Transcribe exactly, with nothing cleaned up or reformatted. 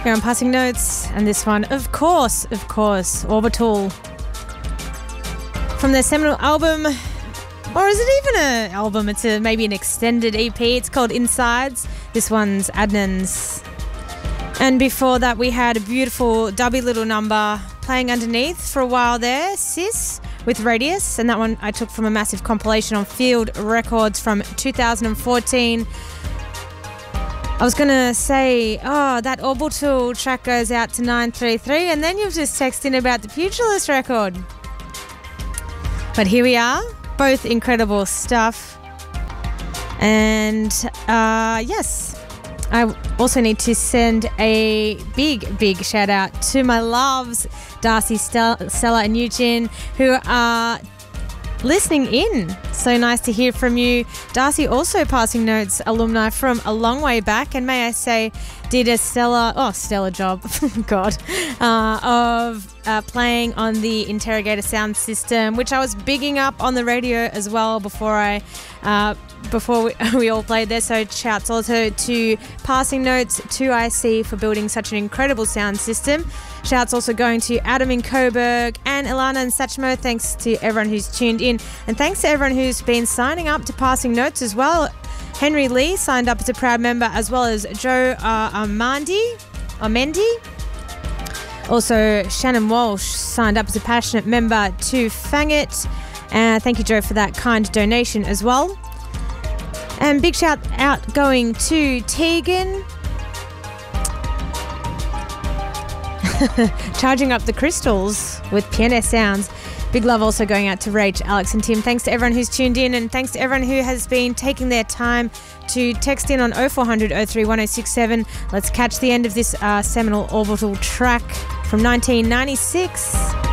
Here on Passing Notes, and this one, of course, of course, Orbital. From their seminal album, or is it even an album? It's a, maybe an extended E P. It's called Insides. This one's Adnan's. And before that, we had a beautiful dubby little number playing underneath for a while there, Sis, with Radius. And that one I took from a massive compilation on Field Records from two thousand fourteen. I was going to say, oh, that Orbital track goes out to nine three three, and then you've just texted in about the Pugilist record. But here we are, both incredible stuff. And uh, yes, I also need to send a big, big shout out to my loves, Darcy, Stel- Stella and Eugene, who are listening in. So nice to hear from you. Darcy, also Passing Notes alumni from a long way back, and may I say did a stellar, oh stellar job, God, uh, of uh, playing on the Interrogator sound system, which I was bigging up on the radio as well before I uh, before we, we all played there. So shouts also to Passing Notes, to I C for building such an incredible sound system. Shouts also going to Adam in Coburg and Ilana and Satchmo. Thanks to everyone who's tuned in. And thanks to everyone who's been signing up to Passing Notes as well. Henry Lee signed up as a proud member, as well as Joe uh, Armandi, Armendi. Also, Shannon Walsh signed up as a passionate member to Fang It. Uh, thank you, Joe, for that kind donation as well. And big shout out going to Tegan. Charging up the crystals with piano sounds. Big love also going out to Rach, Alex and Tim. Thanks to everyone who's tuned in, and thanks to everyone who has been taking their time to text in on oh four hundred oh three one oh six seven. Let's catch the end of this uh, seminal Orbital track from nineteen ninety-six.